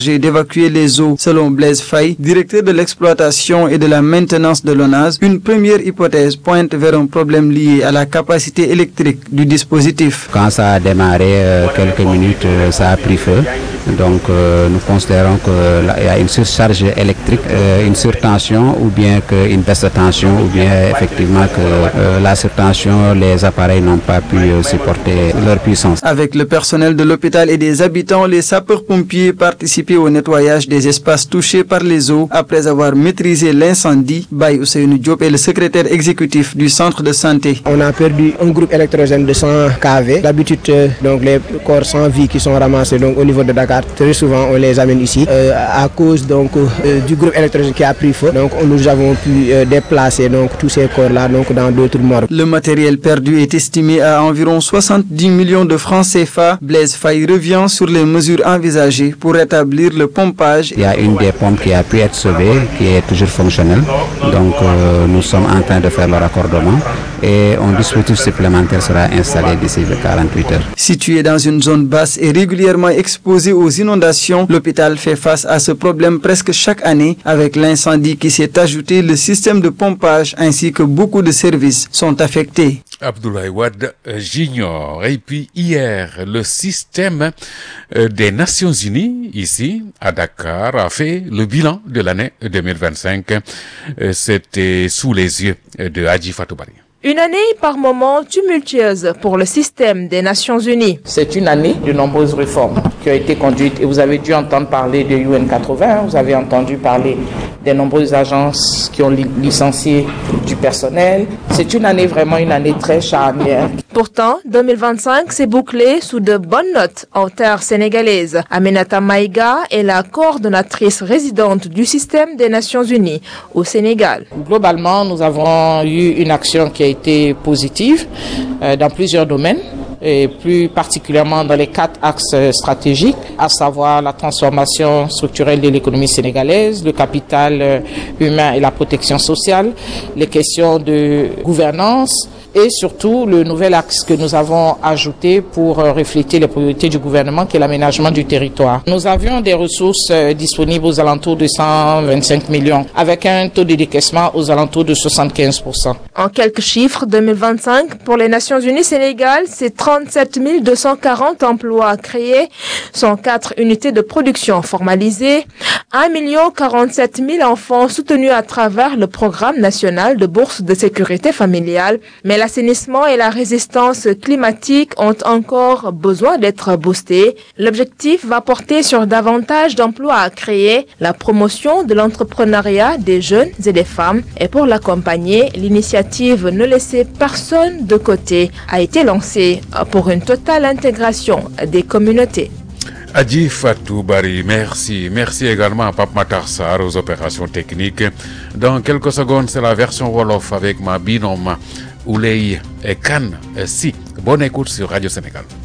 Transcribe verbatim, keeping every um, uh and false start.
d'évacuer les eaux. Selon Blaise Faye, directeur de l'exploitation et de la maintenance de l'ONAS, une première hypothèse pointe vers un problème lié à la capacité électrique du dispositif. Quand ça a démarré, euh, quelques minutes, euh, ça a pris feu. Donc euh, nous considérons qu'il y a une surcharge électrique, euh, une surtension ou bien une baisse de tension ou bien effectivement que euh, la surtension, les appareils n'ont pas pu euh, supporter leur puissance. Avec le personnel de l'hôpital et des habitants, les sapeurs-pompiers participent au nettoyage des espaces touchés par les eaux après avoir maîtrisé l'incendie. Baye Ousseynou Diop est le secrétaire exécutif du centre de santé. On a perdu un groupe électrogène de cent K V. D'habitude, euh, donc les corps sans vie qui sont ramassés donc au niveau de Dakar, très souvent on les amène ici euh, à cause donc euh, du groupe électrogène qui a pris feu. Donc nous avons pu euh, déplacer donc tous ces corps-là donc dans d'autres morgues. Le matériel perdu est estimé à environ soixante-dix millions de francs C F A. Blaise Faye revient sur les mesures envisagées pour rétablir le pompage. Il y a une des pompes qui a pu être sauvée, qui est toujours fonctionnelle. Donc euh, nous sommes en train de faire le raccordement et un dispositif supplémentaire sera installé d'ici quarante-huit heures. Situé dans une zone basse et régulièrement exposé aux inondations, l'hôpital fait face à ce problème presque chaque année. Avec l'incendie qui s'est ajouté, le système de pompage ainsi que beaucoup de services sont affectés. Abdoulaye Wade j'ignore. Et puis hier, le système des Nations Unies, ici à Dakar, a fait le bilan de l'année deux mille vingt-cinq. C'était sous les yeux de Hadji Fatou Bari. Une année par moments tumultueuse pour le système des Nations Unies. C'est une année de nombreuses réformes qui ont été conduites et vous avez dû entendre parler de U N quatre-vingts, vous avez entendu parler des nombreuses agences qui ont li- licencié du personnel. C'est une année vraiment une année très charnière. Pourtant, deux mille vingt-cinq s'est bouclé sous de bonnes notes en terre sénégalaise. Aminata Maïga est la coordonnatrice résidente du système des Nations Unies au Sénégal. Globalement, nous avons eu une action qui a été positive euh, dans plusieurs domaines, et plus particulièrement dans les quatre axes stratégiques, à savoir la transformation structurelle de l'économie sénégalaise, le capital humain et la protection sociale, les questions de gouvernance et surtout le nouvel axe que nous avons ajouté pour refléter les priorités du gouvernement qui est l'aménagement du territoire. Nous avions des ressources disponibles aux alentours de cent vingt-cinq millions avec un taux de décaissement aux alentours de soixante-quinze pour cent. En quelques chiffres, deux mille vingt-cinq, pour les Nations Unies Sénégal, c'est trente-sept mille deux cent quarante emplois créés, cent quatre unités de production formalisées, un million quarante-sept mille enfants soutenus à travers le programme national de bourse de sécurité familiale. Mais l'assainissement et la résistance climatique ont encore besoin d'être boostés. L'objectif va porter sur davantage d'emplois à créer, la promotion de l'entrepreneuriat des jeunes et des femmes. Et pour l'accompagner, l'initiative Ne laisser personne de côté a été lancée pour une totale intégration des communautés. Hadji Fatou Bari, merci. Merci également à Pape Matar Sarr aux opérations techniques. Dans quelques secondes, c'est la version Wolof avec ma binôme Ouley et Kane. Si, bonne écoute sur Radio Sénégal.